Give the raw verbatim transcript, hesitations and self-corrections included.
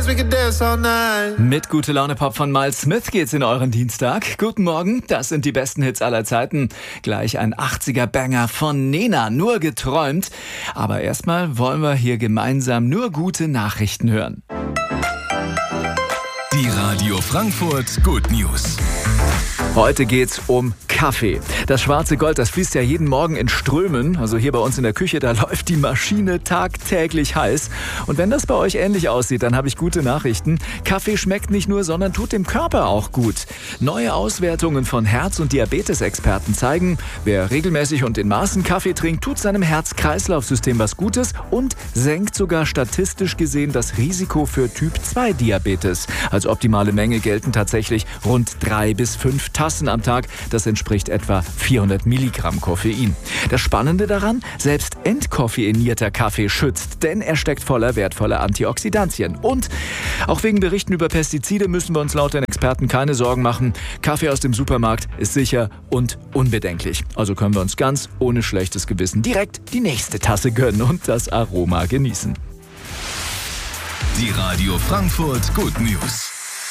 we could dance all night. Mit Gute Laune Pop von Miles Smith geht's in euren Dienstag. Guten Morgen, das sind die besten Hits aller Zeiten. Gleich ein achtziger-Banger von Nena, nur geträumt. Aber erstmal wollen wir hier gemeinsam nur gute Nachrichten hören. Die Radio Frankfurt Good News. Heute geht's um Kaffee. Das schwarze Gold, das fließt ja jeden Morgen in Strömen. Also hier bei uns in der Küche, da läuft die Maschine tagtäglich heiß. Und wenn das bei euch ähnlich aussieht, dann habe ich gute Nachrichten. Kaffee schmeckt nicht nur, sondern tut dem Körper auch gut. Neue Auswertungen von Herz- und Diabetesexperten zeigen, wer regelmäßig und in Maßen Kaffee trinkt, tut seinem Herz-Kreislauf-System was Gutes und senkt sogar statistisch gesehen das Risiko für Typ zwei Diabetes. Als optimale Menge gelten tatsächlich rund drei bis fünf Tassen am Tag. Das entspricht etwa vierhundert Milligramm Koffein. Das Spannende daran, selbst entkoffeinierter Kaffee schützt, denn er steckt voller wertvoller Antioxidantien. Und auch wegen Berichten über Pestizide müssen wir uns laut den Experten keine Sorgen machen. Kaffee aus dem Supermarkt ist sicher und unbedenklich. Also können wir uns ganz ohne schlechtes Gewissen direkt die nächste Tasse gönnen und das Aroma genießen. Die Radio Frankfurt Good News.